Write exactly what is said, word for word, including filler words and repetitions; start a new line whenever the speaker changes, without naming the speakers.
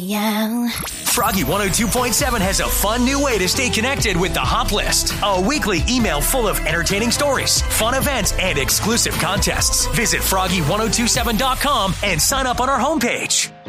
Yeah.
Froggy one oh two point seven has a fun new way to stay connected with the Hop List. A weekly email full of entertaining stories, fun events, and exclusive contests. Visit froggy ten twenty-seven dot com and sign up on our homepage.